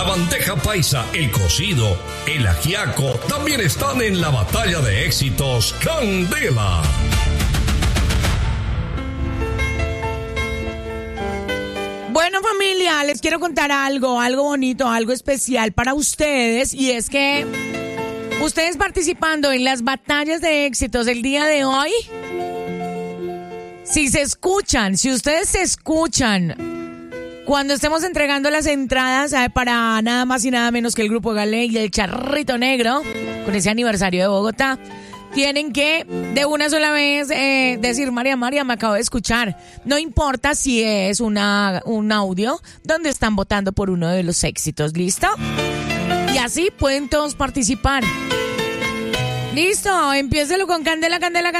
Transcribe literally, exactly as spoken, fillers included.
la bandeja paisa, el cocido, el ajiaco, también están en la batalla de éxitos Candela. Bueno, familia, les quiero contar algo, algo bonito, algo especial para ustedes, y es que ustedes participando en las batallas de éxitos el día de hoy, si se escuchan, si ustedes se escuchan cuando estemos entregando las entradas para nada más y nada menos que el Grupo Galé y el Charrito Negro, con ese aniversario de Bogotá, tienen que de una sola vez eh, decir: María, María, me acabo de escuchar. No importa si es una, un audio donde están votando por uno de los éxitos. ¿Listo? Y así pueden todos participar. Listo, empiécelo con Candela, Candela, Candela.